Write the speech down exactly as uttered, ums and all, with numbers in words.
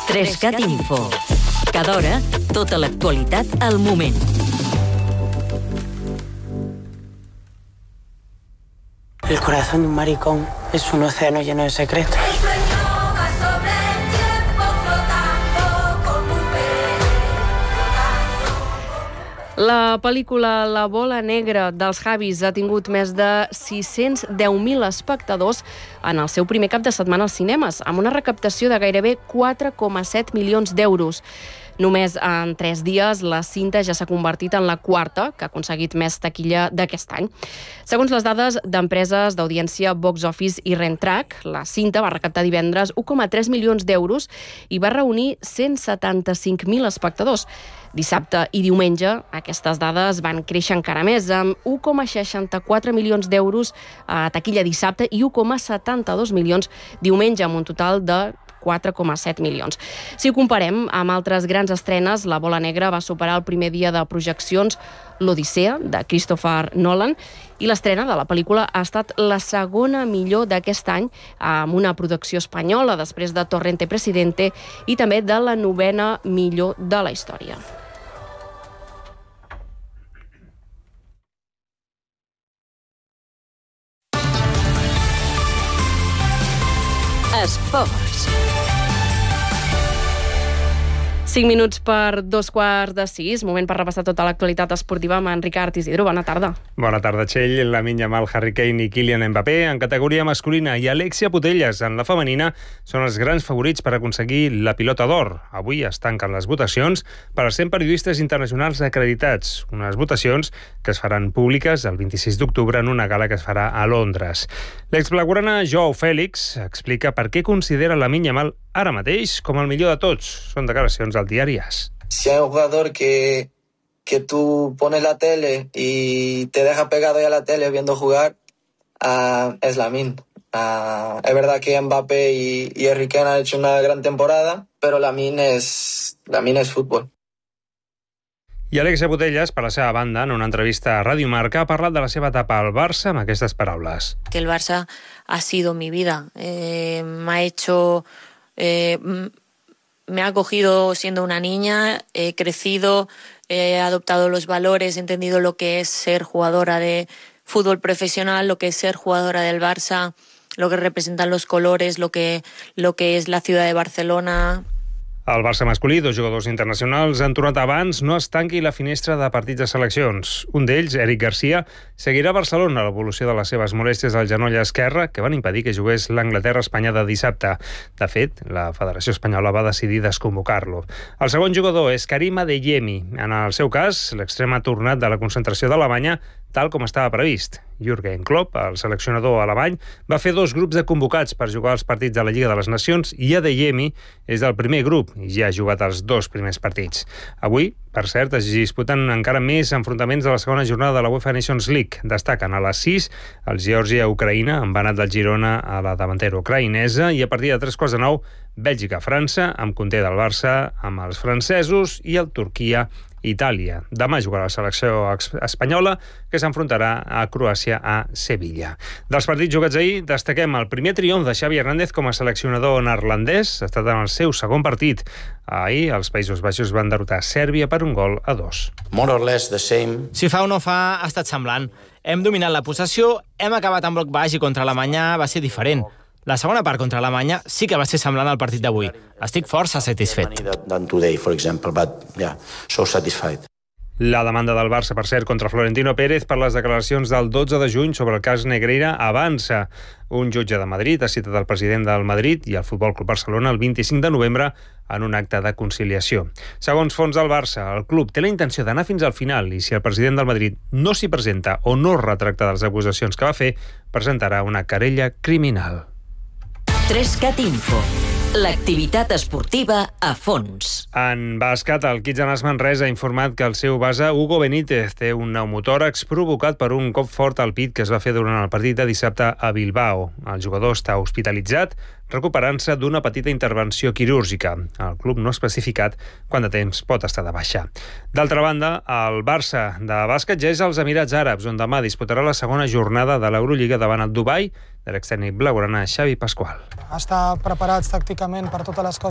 Trescat Info. Cada hora, tota l'actualitat al moment. El corazón de un maricón es un océano lleno de secretos. La pel·lícula La bola negra dels Javis ha tingut més de sis-cents deu mil espectadors en el seu primer cap de setmana als cinemes, amb una recaptació de gairebé quatre coma set milions d'euros. Només en tres dies la cinta ja s'ha convertit en la quarta que ha aconseguit més taquilla d'aquest any. Segons les dades d'empreses d'audiència Box Office i Rentrack, la cinta va recaptar divendres u coma tres milions d'euros i va reunir cent setanta-cinc mil espectadors. Dissabte i diumenge aquestes dades van créixer encara més, amb u coma seixanta-quatre milions d'euros a taquilla dissabte i u coma setanta-dos milions diumenge, amb un total de quatre coma set milions. Si ho comparem amb altres grans estrenes, La bola negra va superar el primer dia de projeccions l'Odissea, de Christopher Nolan, i l'estrena de la pel·lícula ha estat la segona millor d'aquest any, amb una producció espanyola després de Torrente Presidente i també de la novena millor de la història. Esports. Cinc minuts per dos quarts de sis. Moment per repassar tota l'actualitat esportiva amb en Ricard Isidro. Bona tarda. Bona tarda, Txell. Lamine Yamal, Harry Kane i Kylian Mbappé en categoria masculina i Alexia Putellas en la femenina són els grans favorits per aconseguir la pilota d'or. Avui es tanquen les votacions per als cent periodistes internacionals acreditats. Unes votacions que es faran públiques el vint-i-sis d'octubre en una gala que es farà a Londres. L'exblaugrana Joao Félix explica per què considera Lamine Yamal ara mateix com el millor de tots. Són declaracions al diari AS. Si hay un jugador que, que tú pones la tele y te deja pegado ya a la tele viendo jugar, uh, es Lamine. Uh, es verdad que Mbappé y, y Harry Kane han hecho una gran temporada, pero Lamine es, Lamine es fútbol. I Alexia Putellas, per la seva banda, en una entrevista a Radio Marca, ha parlat de la seva etapa al Barça amb aquestes paraules. Que el Barça ha sido mi vida. Eh, me ha hecho... Eh, me ha acogido siendo una niña, he crecido, he adoptado los valores, he entendido lo que es ser jugadora de fútbol profesional, lo que es ser jugadora del Barça, lo que representan los colores, lo que, lo que es la ciudad de Barcelona. Al Barça masculí, dos jugadors internacionals han tornat abans no es tanqui la finestra de partits de seleccions. Un d'ells, Eric Garcia, seguirà a Barcelona a l'evolució de les seves molèsties al genoll esquerre que van impedir que jugués l'Anglaterra-Espanya de dissabte. De fet, la Federació Espanyola va decidir desconvocar-lo. El segon jugador és Karim Adeyemi. En el seu cas, l'extrem ha tornat de la concentració d'Alemanya tal com estava previst. Jürgen Klopp, el seleccionador alemany, va fer dos grups de convocats per jugar els partits de la Lliga de les Nacions i Adeyemi és del primer grup i ja ha jugat els dos primers partits. Avui, per cert, es disputen encara més enfrontaments de la segona jornada de la UEFA Nations League. Destaquen a les sis el Geòrgia-Ucraïna, amb anat del Girona a la davantera ucraïnesa, i a partir de tres quarts de nou, Bèlgica-França, amb conté del Barça, amb els francesos, i el Turquia-Itàlia. Demà jugarà la selecció espanyola, que s'enfrontarà a Croàcia a Sevilla. Dels partits jugats ahir, destaquem el primer triomf de Xavi Hernández com a seleccionador neerlandès. Ha estat en el seu segon partit. Ahir, els Països Baixos van derrotar Sèrbia per un gol a dos. More or less the same. Si fa o no fa, ha estat semblant. Hem dominat la possessió, hem acabat en bloc baix i contra l'Alemanya va ser diferent. La segona part contra l'Alemanya sí que va ser semblant al partit d'avui. Estic força satisfet. La demanda del Barça, per cert, contra Florentino Pérez per les declaracions del dotze de juny sobre el cas Negreira avança. Un jutge de Madrid ha citat el president del Madrid i el Futbol Club Barcelona el vint-i-cinc de novembre en un acte de conciliació. Segons fons del Barça, el club té la intenció d'anar fins al final i si el president del Madrid no s'hi presenta o no retracta de les acusacions que va fer, presentarà una querella criminal. Trescat Info. L'activitat esportiva a fons. En bàsquet, el Kitsanas Manresa ha informat que el seu base Hugo Benítez té un pneumotòrax provocat per un cop fort al pit que es va fer durant el partit de dissabte a Bilbao. El jugador està hospitalitzat, recuperant-se d'una petita intervenció quirúrgica. El club no ha especificat quant de temps pot estar de baixa. D'altra banda, el Barça de bàsquet ja és als Emirats Àrabs, on demà disputarà la segona jornada de l'Eurolliga davant el Dubai, de l'extècnic blaugrana Xavi Pasqual. Estar preparats tàcticament per totes les coses